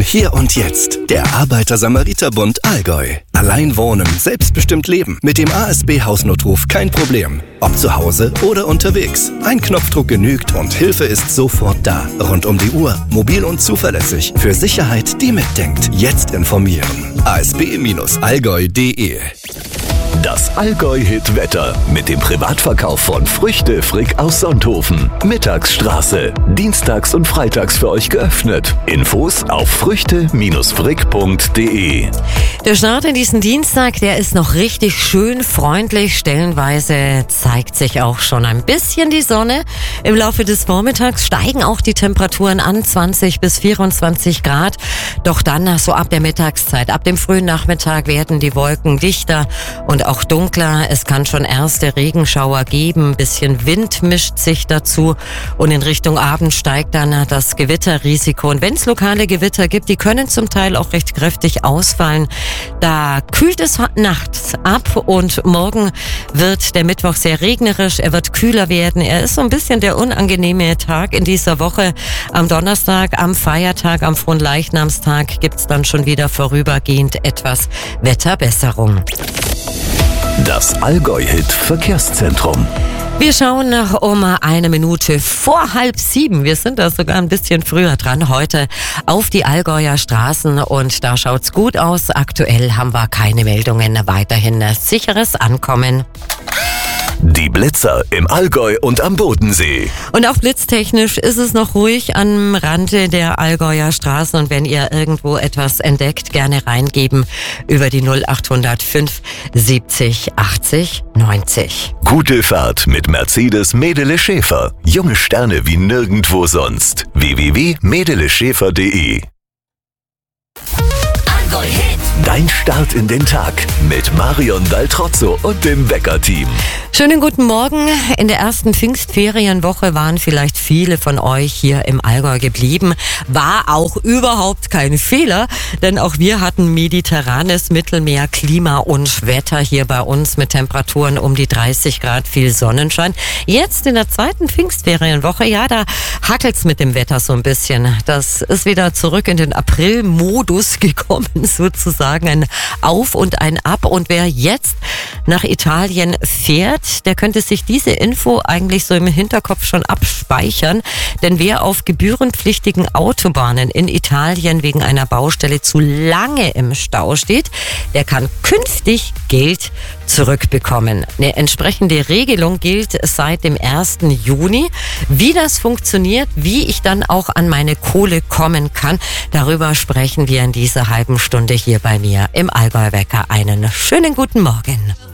Hier und Jetzt. Der Arbeiter-Samariter-Bund Allgäu. Allein wohnen, selbstbestimmt leben. Mit dem ASB-Hausnotruf kein Problem. Ob zu Hause oder unterwegs. Ein Knopfdruck genügt und Hilfe ist sofort da. Rund um die Uhr, mobil und zuverlässig. Für Sicherheit, die mitdenkt. Jetzt informieren. asb-allgäu.de. Das Allgäu-Hit-Wetter mit dem Privatverkauf von Früchte Frick aus Sonthofen. Mittagsstraße. Dienstags und freitags für euch geöffnet. Infos auf früchte-frick.de. Der Start in diesen Dienstag, der ist noch richtig schön freundlich. Stellenweise zeigt sich auch schon ein bisschen die Sonne. Im Laufe des Vormittags steigen auch die Temperaturen an 20 bis 24 Grad. Doch dann, so ab der Mittagszeit, ab dem frühen Nachmittag werden die Wolken dichter und auch dunkler. Es kann schon erste Regenschauer geben. Ein bisschen Wind mischt sich dazu. Und in Richtung Abend steigt dann das Gewitterrisiko. Und wenn es lokale Gewitter gibt, die können zum Teil auch recht kräftig ausfallen. Da kühlt es nachts ab und morgen wird der Mittwoch sehr regnerisch. Er wird kühler werden. Er ist so ein bisschen der unangenehme Tag in dieser Woche. Am Donnerstag, am Feiertag, am Fronleichnamstag gibt's dann schon wieder vorübergehend etwas Wetterbesserung. Das Allgäu-Hit-Verkehrszentrum. Wir schauen um 1 Minute vor 6:30. Wir sind da sogar ein bisschen früher dran heute auf die Allgäuer Straßen und da schaut's gut aus. Aktuell haben wir keine Meldungen. Weiterhin sicheres Ankommen. Die Blitzer im Allgäu und am Bodensee. Und auch blitztechnisch ist es noch ruhig am Rande der Allgäuer Straßen. Und wenn ihr irgendwo etwas entdeckt, gerne reingeben über die 0800 570 80 90. Gute Fahrt mit Mercedes Medele Schäfer. Junge Sterne wie nirgendwo sonst. www.medeleschäfer.de. Dein Start in den Tag mit Marion Daltrozzo und dem Wecker-Team. Schönen guten Morgen. In der ersten Pfingstferienwoche waren vielleicht viele von euch hier im Allgäu geblieben. War auch überhaupt kein Fehler, denn auch wir hatten mediterranes Mittelmeer, Klima und Wetter hier bei uns mit Temperaturen um die 30 Grad, viel Sonnenschein. Jetzt in der zweiten Pfingstferienwoche, ja, da hackelt's mit dem Wetter so ein bisschen. Das ist wieder zurück in den April-Modus gekommen, sozusagen ein Auf und ein Ab. Und wer jetzt nach Italien fährt, der könnte sich diese Info eigentlich so im Hinterkopf schon abspeichern. Denn wer auf gebührenpflichtigen Autobahnen in Italien wegen einer Baustelle zu lange im Stau steht, der kann künftig Geld zurückbekommen. Eine entsprechende Regelung gilt seit dem 1. Juni. Wie das funktioniert, wie ich dann auch an meine Kohle kommen kann, darüber sprechen wir in dieser halben Stunde hier bei mir im Allgäu Wecker. Einen schönen guten Morgen.